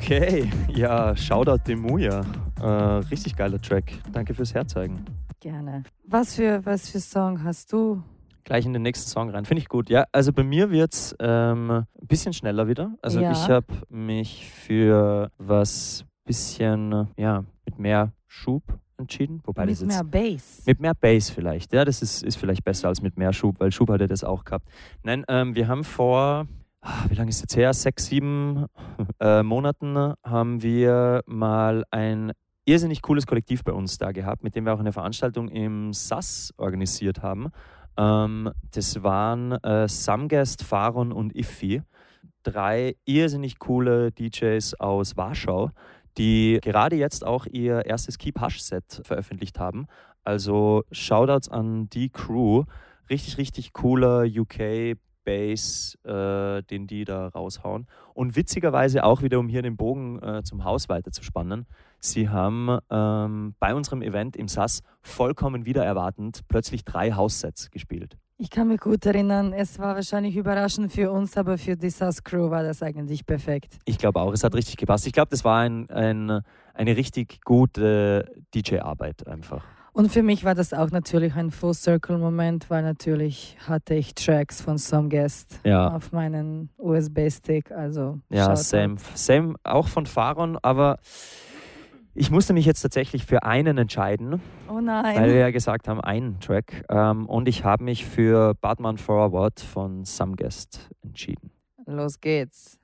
Okay, ja, Shoutout Demuya. Richtig geiler Track. Danke fürs Herzeigen. Gerne. Was für Song hast du? Gleich in den nächsten Song rein. Finde ich gut. Ja, also bei mir wird es ein bisschen schneller wieder. Also Ja. ich habe mich für was bisschen mit mehr Schub entschieden. Wobei Mit das jetzt mehr Bass. mit mehr Bass vielleicht. Ja, das ist vielleicht besser als mit mehr Schub, weil Schub hat ja das auch gehabt. Nein, wir haben vor, wie lange ist es jetzt her? 6, 7 Monaten haben wir mal ein irrsinnig cooles Kollektiv bei uns da gehabt, mit dem wir auch eine Veranstaltung im SAS organisiert haben. Das waren Samgest, Faron und Iffi. 3 irrsinnig coole DJs aus Warschau, die gerade jetzt auch ihr erstes Keep Hush Set veröffentlicht haben. Also Shoutouts an die Crew. Richtig, richtig cooler UK Bass, den die da raushauen. Und witzigerweise auch wieder, um hier den Bogen zum Haus weiterzuspannen, sie haben bei unserem Event im SAS vollkommen wider erwartend plötzlich 3 House-Sets gespielt. Ich kann mich gut erinnern, es war wahrscheinlich überraschend für uns, aber für die SAS-Crew war das eigentlich perfekt. Ich glaube auch, es hat richtig gepasst. Ich glaube, das war eine richtig gute DJ-Arbeit einfach. Und für mich war das auch natürlich ein Full-Circle-Moment, weil natürlich hatte ich Tracks von Some Guest auf meinen USB-Stick. Also ja, same auch von Faron, aber ich musste mich jetzt tatsächlich für einen entscheiden. Oh nein. Weil wir ja gesagt haben, einen Track. Und ich habe mich für Batman Forward von Some Guest entschieden. Los geht's.